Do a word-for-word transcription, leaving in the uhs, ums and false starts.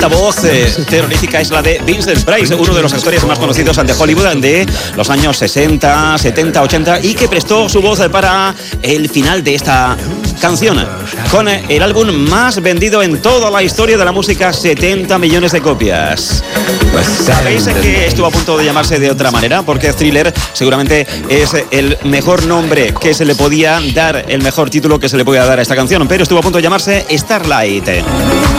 Esta voz eh, terrorífica es la de Vincent Price, uno de los actores más conocidos ante Hollywood de los años sesenta, setenta, ochenta, y que prestó su voz para el final de esta canción, con el álbum más vendido en toda la historia de la música, setenta millones de copias. ¿Sabéis que estuvo a punto de llamarse de otra manera? Porque Thriller seguramente es el mejor nombre que se le podía dar, el mejor título que se le podía dar a esta canción, pero estuvo a punto de llamarse Starlight.